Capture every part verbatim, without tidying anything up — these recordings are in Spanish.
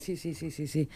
Sí, sí, sí, sí, sí.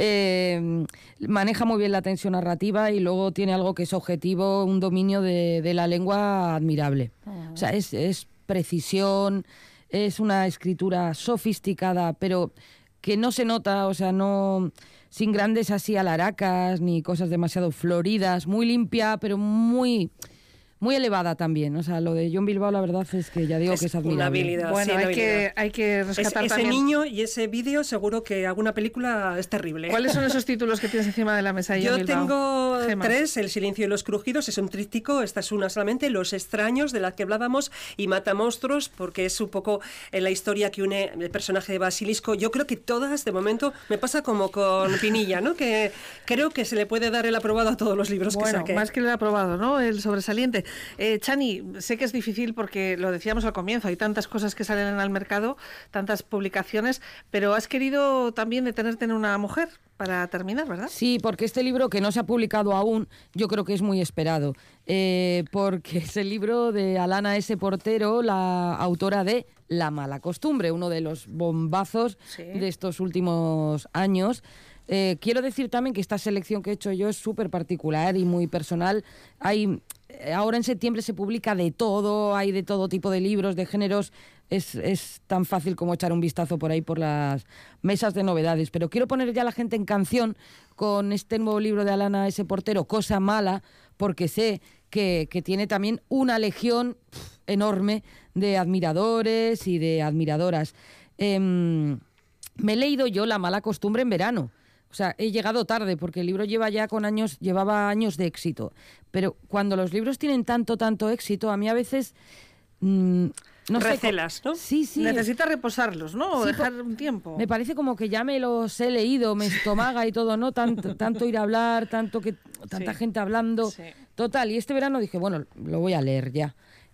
Eh, maneja muy bien la tensión narrativa y luego tiene algo que es objetivo, un dominio de, de la lengua admirable. Uh-huh. O sea, es, es precisión, es una escritura sofisticada, pero que no se nota, o sea, no sin grandes así alaracas ni cosas demasiado floridas, muy limpia, pero muy... muy elevada también, o sea, lo de Jon Bilbao la verdad es que ya digo es que es admirable. Una habilidad, bueno, sí, hay, una que, habilidad. hay que rescatar es, también... Ese niño y ese vídeo seguro que alguna película es terrible. ¿Cuáles son esos títulos que tienes encima de la mesa de Jon Yo Bilbao? tengo Gemma. tres, El silencio y los crujidos, es un tríptico, esta es una solamente, Los extraños, de la que hablábamos, y Matamonstruos, porque es un poco en la historia que une el personaje de Basilisco. Yo creo que todas, de momento, me pasa como con Pinilla, ¿no? Que creo que se le puede dar el aprobado a todos los libros bueno, que saque. Más que el aprobado, ¿no? El sobresaliente. Eh, Chani, sé que es difícil porque lo decíamos al comienzo, hay tantas cosas que salen al mercado, tantas publicaciones, pero has querido también detenerte en una mujer para terminar, ¿verdad? Sí, porque este libro que no se ha publicado aún, yo creo que es muy esperado, eh, porque es el libro de Alana S. Portero, la autora de La mala costumbre, uno de los bombazos sí. de estos últimos años. Eh, quiero decir también que esta selección que he hecho yo es súper particular y muy personal. Hay... Ahora en septiembre se publica de todo, hay de todo tipo de libros, de géneros, es, es tan fácil como echar un vistazo por ahí por las mesas de novedades. Pero quiero poner ya a la gente en canción con este nuevo libro de Alana S. Portero, Cosa Mala, porque sé que, que tiene también una legión pff, enorme de admiradores y de admiradoras. Eh, me he leído yo La mala costumbre en verano. O sea, he llegado tarde porque el libro lleva ya con años, llevaba años de éxito. Pero cuando los libros tienen tanto, tanto éxito, a mí a veces... Mmm, no Recelas, sé, ¿no? Sí, sí. Necesitas reposarlos, ¿no? O sí, dejar un tiempo. Me parece como que ya me los he leído, me estomaga y todo, ¿no? Tanto, tanto ir a hablar, tanto que tanta sí. gente hablando. Sí. Total, y este verano dije, bueno, lo voy a leer ya.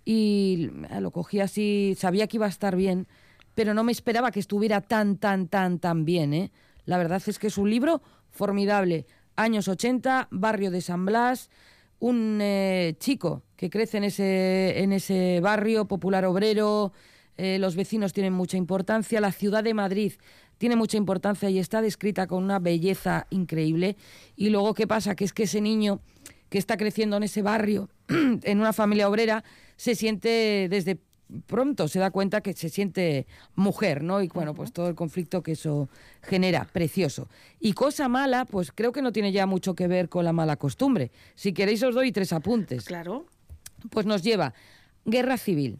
Y lo cogí así, sabía que iba a estar bien, pero no me esperaba que estuviera tan, tan, tan, tan bien, ¿eh? La verdad es que es un libro formidable. Años ochenta, barrio de San Blas, un eh, chico que crece en ese, en ese barrio popular obrero, eh, los vecinos tienen mucha importancia, la ciudad de Madrid tiene mucha importancia y está descrita con una belleza increíble. Y luego, ¿qué pasa? Que es que ese niño que está creciendo en ese barrio, en una familia obrera, se siente desde... pronto se da cuenta que se siente mujer, ¿no? Y bueno, pues todo el conflicto que eso genera, precioso. Y Cosa Mala, pues creo que no tiene ya mucho que ver con La mala costumbre. Si queréis os doy tres apuntes. Claro. Pues nos lleva Guerra Civil.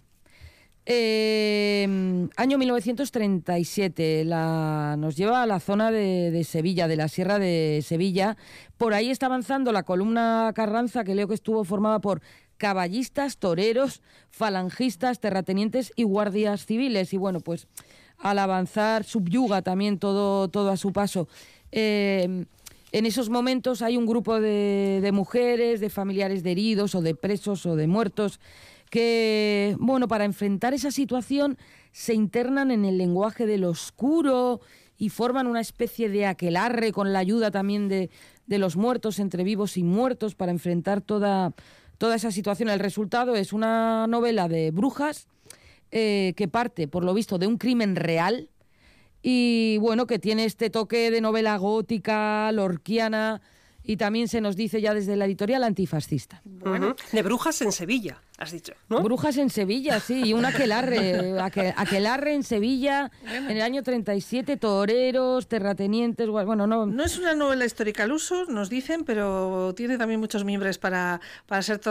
Eh, año mil novecientos treinta y siete, la, nos lleva a la zona de, de Sevilla, de la Sierra de Sevilla. Por ahí está avanzando la columna Carranza, que leo que estuvo formada por caballistas, toreros, falangistas, terratenientes y guardias civiles. Y bueno, pues al avanzar subyuga también todo, todo a su paso. Eh, en esos momentos hay un grupo de, de mujeres, de familiares de heridos o de presos o de muertos que, bueno, para enfrentar esa situación se internan en el lenguaje del oscuro y forman una especie de aquelarre con la ayuda también de, de los muertos, entre vivos y muertos, para enfrentar toda... toda esa situación. El resultado es una novela de brujas eh, que parte, por lo visto, de un crimen real y, bueno, que tiene este toque de novela gótica, lorquiana, y también se nos dice ya desde la editorial antifascista. Bueno, uh-huh. De brujas en Sevilla, has dicho, ¿no? Brujas en Sevilla, sí, y un aquelarre, aquel, aquelarre en Sevilla, bueno. En el año treinta y siete, toreros, terratenientes, bueno, no... No es una novela histórica al uso, nos dicen, pero tiene también muchos mimbres para, para ser